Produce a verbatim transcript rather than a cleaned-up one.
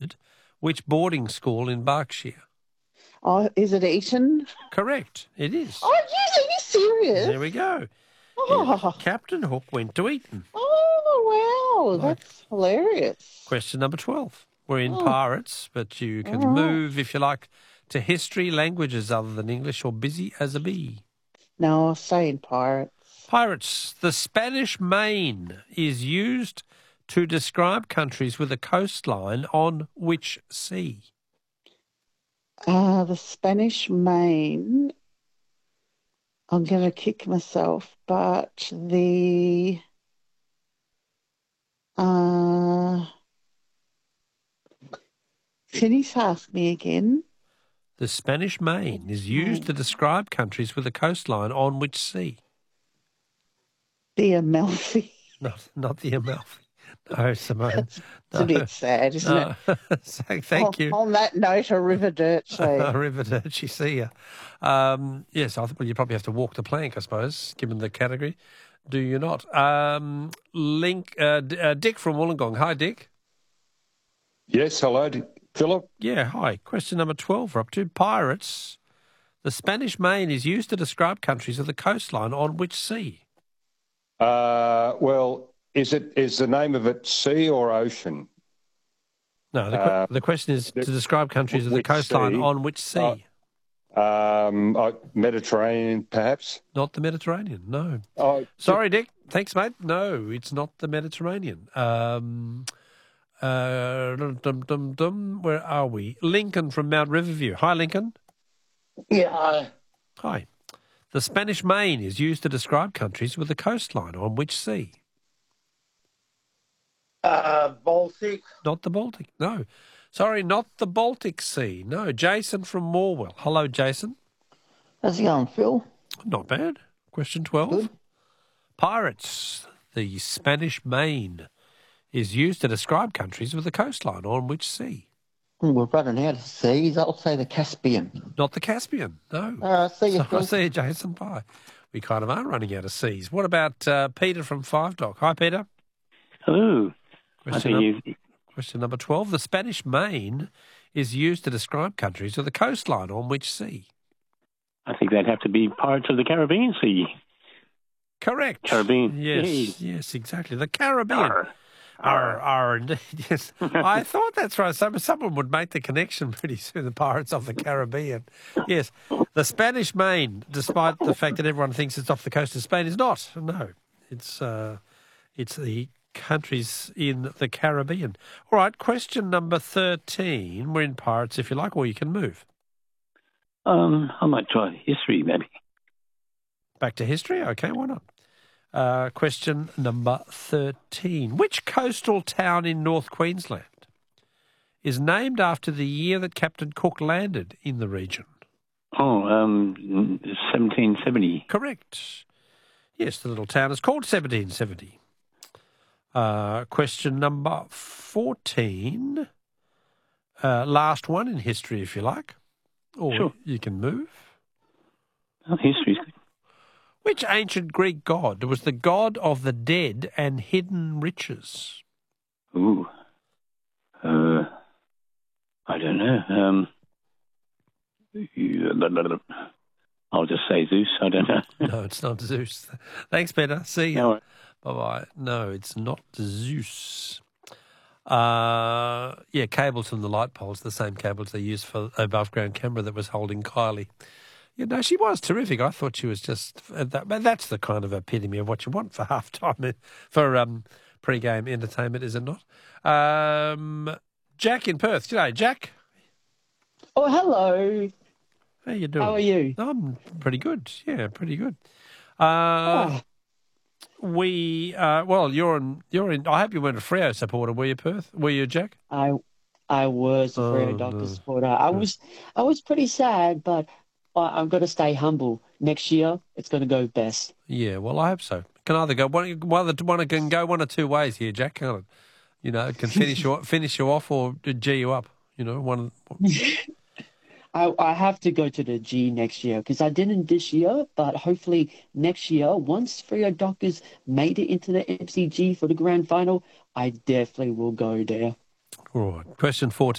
attended which boarding school in Berkshire? Oh, is it Eton? Correct. It is. Oh, yes, are you serious? There we go. Oh, Yeah, Captain Hook went to Eton. oh wow, Right. that's hilarious. Question number twelve. We're in Oh. pirates, but you can All right. move, if you like, to history, languages other than English, or busy as a bee. No, I'll stay in pirates. Pirates. The Spanish Main is used to describe countries with a coastline on which sea? Uh, the Spanish Main, I'm going to kick myself, but the... Uh, can you ask me again? The Spanish Main is used to describe countries with a coastline on which sea? The Amalfi. Not, not the Amalfi. No, Simone. It's No. a bit sad, isn't No. it? So, thank on, you. On that note, arrivederci. Arrivederci, see ya. Um, yes, I think well, you probably have to walk the plank, I suppose, given the category. Do you not? Um, Link, uh, D- uh, Dick from Wollongong. Hi, Dick. Yes, hello, D- Philip. Yeah, hi. Question number twelve. We're up to pirates. The Spanish Main is used to describe countries with the coastline on which sea? Uh, well, is it is the name of it sea or ocean? No, the, que- Uh, the question is to describe countries with the which coastline sea? on which sea? Um, uh, Mediterranean, perhaps. Not the Mediterranean, no. Oh, Sorry, Dick. Thanks, mate. No, it's not the Mediterranean. Um, uh, dum, dum, dum, dum. Where are we? Lincoln from Mount Riverview. Hi, Lincoln. Yeah. Hi. The Spanish Main is used to describe countries with a coastline on which sea? Uh, Baltic. Not the Baltic. No. Sorry, not the Baltic Sea. No. Jason from Morwell. Hello, Jason. How's it going, Phil? Not bad. Question twelve. Good. Pirates. The Spanish Main is used to describe countries with a coastline on which sea? We're running out of seas. I'll say the Caspian. Not the Caspian. No. All right, see you, So, Phil. see you, Jason. Bye. We kind of are running out of seas. What about uh, Peter from Five Dock? Hi, Peter. Hello. I Question, think num- you, question number twelve. The Spanish Main is used to describe countries with a coastline on which sea? I think that'd have to be Pirates of the Caribbean Sea. Correct. Caribbean. Yes, yes, exactly. The Caribbean. Arr. Are, are indeed, yes. I thought that's right. Some, someone would make the connection pretty soon, the Pirates of the Caribbean. Yes. The Spanish Main, despite the fact that everyone thinks it's off the coast of Spain, is not. No. It's uh, it's the countries in the Caribbean. All right, question number thirteen. We're in Pirates, if you like, or you can move. Um, I might try history, maybe. Back to history? Okay, why not? Uh, question number thirteen. Which coastal town in North Queensland is named after the year that Captain Cook landed in the region? Oh, um, seventeen seventy. Correct. Yes, the little town is called seventeen seventy. Uh, question number fourteen. Uh, last one in history, if you like. Or Sure. you can move. Oh, history's good. Which ancient Greek god was the god of the dead and hidden riches? Ooh. Uh, I don't know. Um, you- I'll just say Zeus. I don't know. No, it's not Zeus. Thanks, Peter. See you. All right. Bye-bye. No, it's not Zeus. Uh, yeah, cables from the light poles, the same cables they used for above-ground camera that was holding Kylie. Yeah, no, she was terrific. I thought she was just uh, that, but that's the kind of epitome of what you want for halftime, for um, pre-game entertainment, is it not? Um, Jack in Perth. G'day, Jack. Oh, hello. How you doing? How are you? I'm pretty good. Yeah, pretty good. Uh, Oh, We uh, well, you're in. You're in. I hope you weren't a Freo supporter, were you, Perth? Were you, Jack? I I was a Oh, Freo no. Doctor supporter. I was I was pretty sad, but I, I've got to stay humble. Next year, it's going to go best. Yeah. Well, I hope so. Can either go one. One, one can go one or two ways here, Jack. Can't it? You know, it can finish you finish you off or G you up. You know, one. I, I have to go to the G next year because I didn't this year, but hopefully next year, once Freo Dockers made it into the M C G for the grand final, I definitely will go there. All right. Question fourteen.